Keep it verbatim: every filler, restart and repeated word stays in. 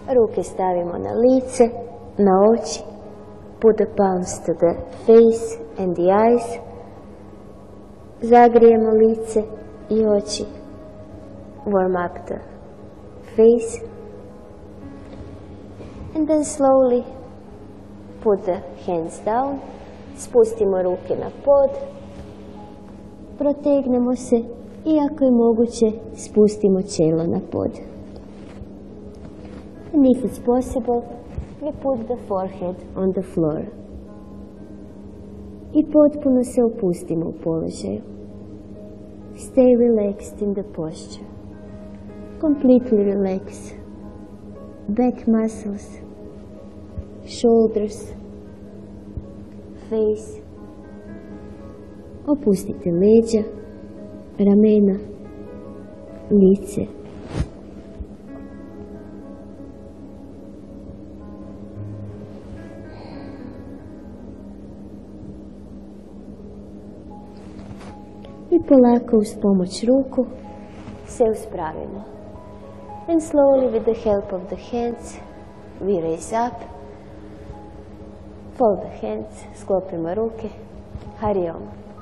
Ruke stavimo na lice, na oči. Put the palms to the face and the eyes. Zagrijemo lice i oči. Warm up the face. And then slowly put the hands down. Spustimo ruke na pod. Protegnemo se i ako je moguće spustimo čelo na pod. And if it's possible, we put the forehead on the floor. I potpuno se opustimo u položaju. Stay relaxed in the posture. Completely relax. Back muscles, shoulders, face. Opustite leđa, ramena, lice. I polako uz pomoć ruku se uspravimo. And slowly with the help of the hands we raise up. Fold the hands, sklopimo ruke. Hari Om.